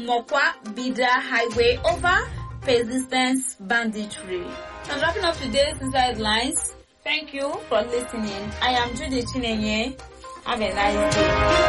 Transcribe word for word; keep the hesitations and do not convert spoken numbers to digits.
Mokwa Bida Highway over persistence banditry. So wrapping up today's Inside Lines. Thank you for listening. I am Judy Chinenye. Have a nice day.